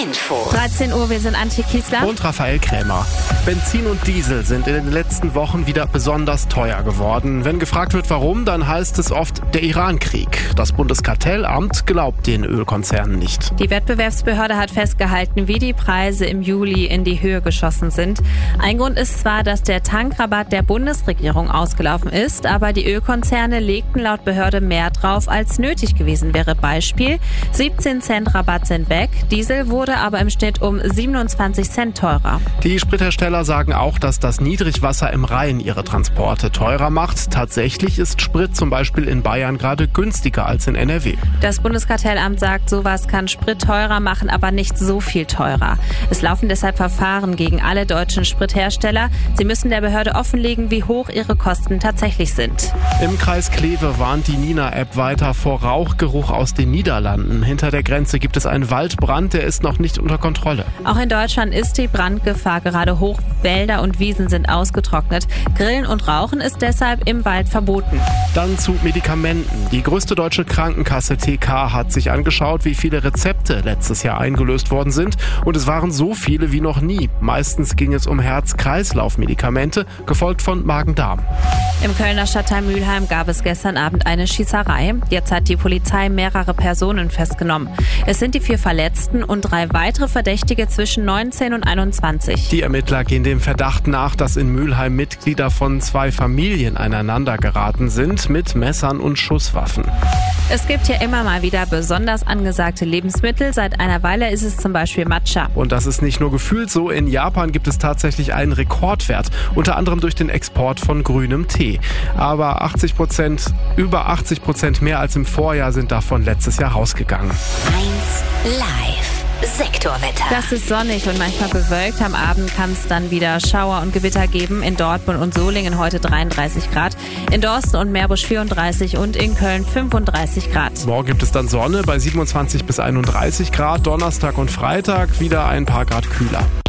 Info. 13 Uhr, wir sind Antje Kiesler und Raphael Krämer. Benzin und Diesel sind in den letzten Wochen wieder besonders teuer geworden. Wenn gefragt wird, warum, dann heißt es oft der Iran-Krieg. Das Bundeskartellamt glaubt den Ölkonzernen nicht. Die Wettbewerbsbehörde hat festgehalten, wie die Preise im Juli in die Höhe geschossen sind. Ein Grund ist zwar, dass der Tankrabatt der Bundesregierung ausgelaufen ist, aber die Ölkonzerne legten laut Behörde mehr drauf, als nötig gewesen wäre. Beispiel: 17 Cent Rabatt sind weg, Diesel wurde aber im Schnitt um 27 Cent teurer. Die Sprithersteller sagen auch, dass das Niedrigwasser im Rhein ihre Transporte teurer macht. Tatsächlich ist Sprit zum Beispiel in Bayern gerade günstiger als in NRW. Das Bundeskartellamt sagt, sowas kann Sprit teurer machen, aber nicht so viel teurer. Es laufen deshalb Verfahren gegen alle deutschen Sprithersteller. Sie müssen der Behörde offenlegen, wie hoch ihre Kosten tatsächlich sind. Im Kreis Kleve warnt die Nina-App weiter vor Rauchgeruch aus den Niederlanden. Hinter der Grenze gibt es einen Waldbrand, der ist noch nicht unter Kontrolle. Auch in Deutschland ist die Brandgefahr gerade hoch. Wälder und Wiesen sind ausgetrocknet. Grillen und Rauchen ist deshalb im Wald verboten. Dann zu Medikamenten. Die größte deutsche Krankenkasse TK hat sich angeschaut, wie viele Rezepte letztes Jahr eingelöst worden sind. Und es waren so viele wie noch nie. Meistens ging es um Herz-Kreislauf-Medikamente, gefolgt von Magen-Darm. Im Kölner Stadtteil Mülheim gab es gestern Abend eine Schießerei. Jetzt hat die Polizei mehrere Personen festgenommen. Es sind die 4 Verletzten und 3 weitere Verdächtige zwischen 19 und 21. Die Ermittler gehen dem Verdacht nach, dass in Mülheim Mitglieder von 2 Familien aneinander geraten sind mit Messern und Schusswaffen. Es gibt hier immer mal wieder besonders angesagte Lebensmittel. Seit einer Weile ist es zum Beispiel Matcha. Und das ist nicht nur gefühlt so. In Japan gibt es tatsächlich einen Rekordwert, unter anderem durch den Export von grünem Tee. Aber über 80% mehr als im Vorjahr sind davon letztes Jahr rausgegangen. 1 Live. Sektorwetter. Das ist sonnig und manchmal bewölkt. Am Abend kann es dann wieder Schauer und Gewitter geben. In Dortmund und Solingen heute 33 Grad. In Dorsten und Meerbusch 34 und in Köln 35 Grad. Morgen gibt es dann Sonne bei 27 bis 31 Grad. Donnerstag und Freitag wieder ein paar Grad kühler.